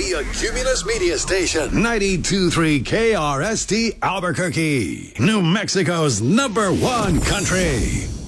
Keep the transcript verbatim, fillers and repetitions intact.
the Cumulus Media Station. ninety-two point three K R S T Albuquerque, New Mexico's number one country.